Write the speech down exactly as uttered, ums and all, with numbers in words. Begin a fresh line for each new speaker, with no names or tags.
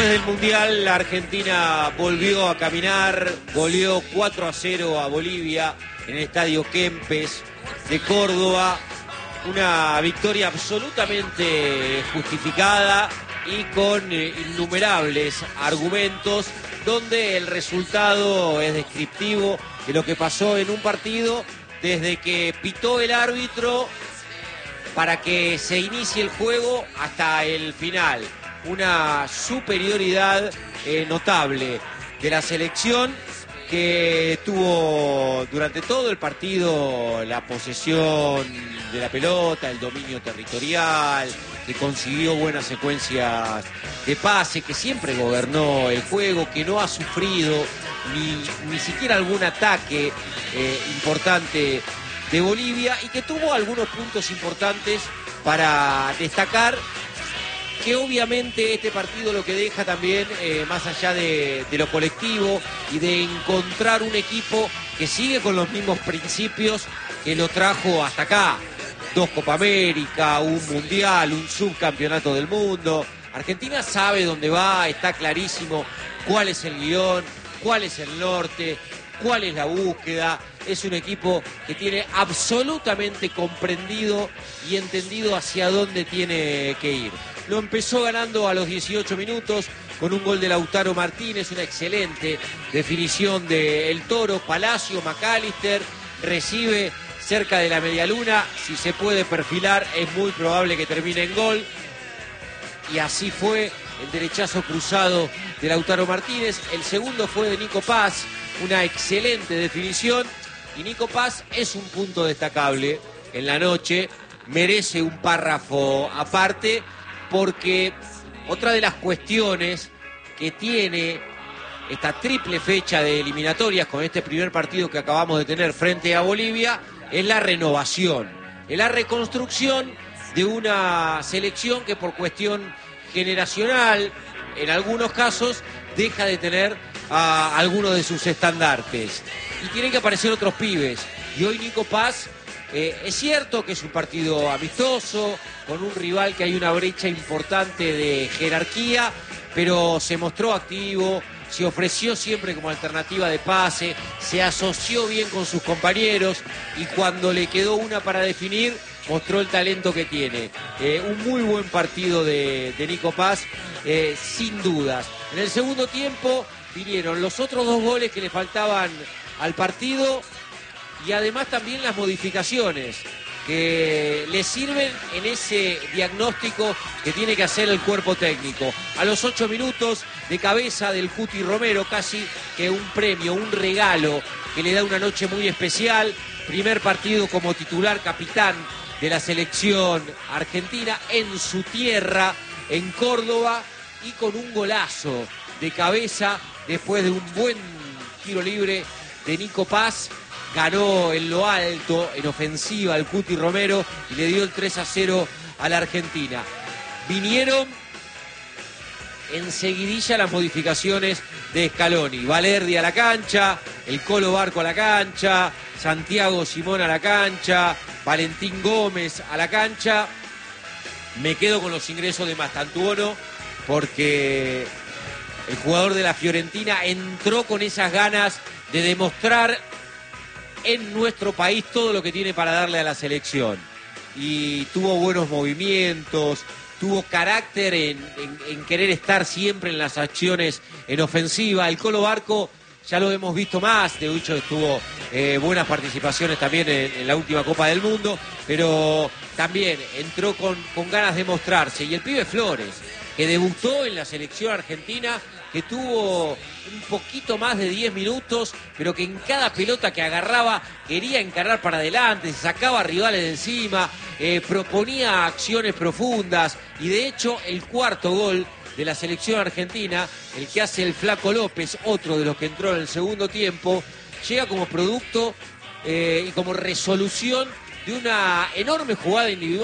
Después del Mundial, la Argentina volvió a caminar, goleó cuatro a cero a Bolivia en el Estadio Kempes de Córdoba. Una victoria absolutamente justificada y con eh, innumerables argumentos, donde el resultado es descriptivo de lo que pasó en un partido desde que pitó el árbitro para que se inicie el juego hasta el final. Una superioridad eh, notable de la selección, que tuvo durante todo el partido la posesión de la pelota, el dominio territorial, que consiguió buenas secuencias de pase, que siempre gobernó el juego, que no ha sufrido ni, ni siquiera algún ataque eh, importante de Bolivia, y que tuvo algunos puntos importantes para destacar, que obviamente este partido lo que deja también, eh, más allá de, de lo colectivo y de encontrar un equipo que sigue con los mismos principios que lo trajo hasta acá. Dos Copa América, un Mundial, un subcampeonato del mundo. Argentina sabe dónde va, está clarísimo cuál es el guión, cuál es el norte, cuál es la búsqueda. Es un equipo que tiene absolutamente comprendido y entendido hacia dónde tiene que ir. Lo empezó ganando a los dieciocho minutos con un gol de Lautaro Martínez, una excelente definición de El Toro. Palacio, McAllister, recibe cerca de la medialuna. Si se puede perfilar, es muy probable que termine en gol. Y así fue el derechazo cruzado de Lautaro Martínez. El segundo fue de Nico Paz, una excelente definición. Y Nico Paz es un punto destacable en la noche, merece un párrafo aparte, porque otra de las cuestiones que tiene esta triple fecha de eliminatorias con este primer partido que acabamos de tener frente a Bolivia es la renovación, es la reconstrucción de una selección que por cuestión generacional, en algunos casos, deja de tener a algunos de sus estandartes. Y tienen que aparecer otros pibes. Y hoy Nico Paz, eh, es cierto que es un partido amistoso, con un rival que hay una brecha importante de jerarquía, pero se mostró activo, se ofreció siempre como alternativa de pase, se asoció bien con sus compañeros, y cuando le quedó una para definir, mostró el talento que tiene. Eh, un muy buen partido de, de Nico Paz, eh, sin dudas. En el segundo tiempo vinieron los otros dos goles que le faltaban al partido, y además también las modificaciones que le sirven en ese diagnóstico que tiene que hacer el cuerpo técnico. A los ocho minutos, de cabeza del Cuti Romero, casi que un premio, un regalo que le da una noche muy especial. Primer partido como titular, capitán de la selección argentina en su tierra, en Córdoba, y con un golazo de cabeza después de un buen tiro libre de Nico Paz. Ganó en lo alto, en ofensiva, el Cuti Romero, y le dio el tres a cero a la Argentina. Vinieron enseguidilla las modificaciones de Scaloni. Valerdi a la cancha, el Colo Barco a la cancha, Santiago Simón a la cancha, Valentín Gómez a la cancha. Me quedo con los ingresos de Mastantuono, porque el jugador de la Fiorentina entró con esas ganas de demostrar en nuestro país todo lo que tiene para darle a la selección. Y tuvo buenos movimientos, tuvo carácter en, en, en querer estar siempre en las acciones en ofensiva. El Colo Barco ya lo hemos visto más, de hecho estuvo eh, buenas participaciones también en, en la última Copa del Mundo, pero también entró con, con ganas de mostrarse. Y el pibe Flores, que debutó en la selección argentina, que tuvo un poquito más de diez minutos, pero que en cada pelota que agarraba quería encarar para adelante, se sacaba a rivales de encima, eh, proponía acciones profundas, y de hecho el cuarto gol de la selección argentina, el que hace el Flaco López, otro de los que entró en el segundo tiempo, llega como producto eh, y como resolución de una enorme jugada individual